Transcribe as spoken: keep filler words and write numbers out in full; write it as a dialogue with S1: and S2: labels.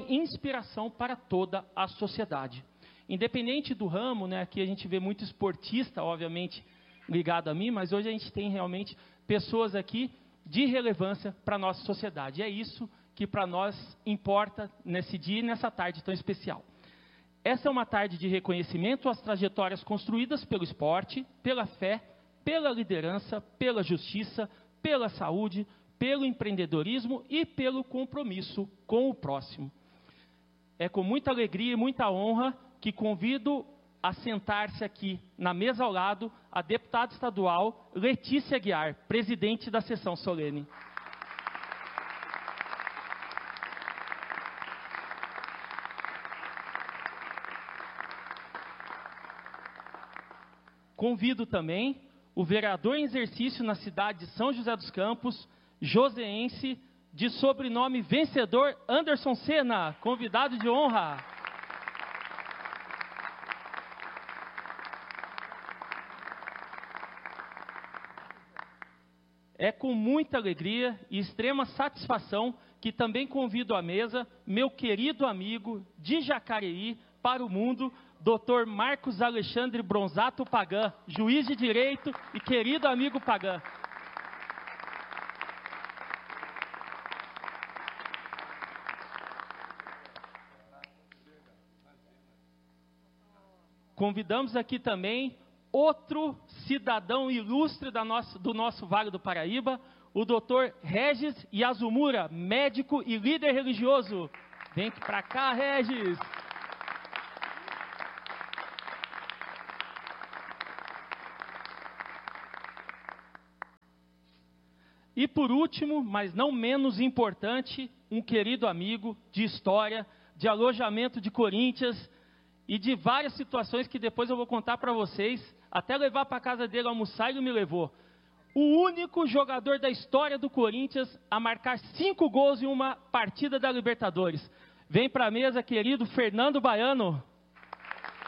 S1: inspiração para toda a sociedade. Independente do ramo, né, aqui a gente vê muito esportista, obviamente, ligado a mim, mas hoje a gente tem realmente pessoas aqui de relevância para a nossa sociedade. E é isso que para nós importa nesse dia e nessa tarde tão especial. Essa é uma tarde de reconhecimento às trajetórias construídas pelo esporte, pela fé, pela liderança, pela justiça, pela saúde, pelo empreendedorismo e pelo compromisso com o próximo. É com muita alegria e muita honra que convido a sentar-se aqui na mesa ao lado a deputada estadual Letícia Aguiar, presidente da sessão solene. Convido também o vereador em exercício na cidade de São José dos Campos, joseense, de sobrenome vencedor, Anderson Sena, convidado de honra. É com muita alegria e extrema satisfação que também convido à mesa meu querido amigo de Jacareí para o mundo, doutor Marcos Alexandre Bronzato Pagan, juiz de direito e querido amigo Pagan. Convidamos aqui também outro cidadão ilustre da nossa, do nosso Vale do Paraíba, o doutor Regis Yazumura, médico e líder religioso. Vem para cá, Regis. E por último, mas não menos importante, um querido amigo de história, de alojamento de Corinthians e de várias situações que depois eu vou contar para vocês, até levar para a casa dele almoçar, ele me levou. O único jogador da história do Corinthians a marcar cinco gols em uma partida da Libertadores. Vem para a mesa, querido Fernando Baiano.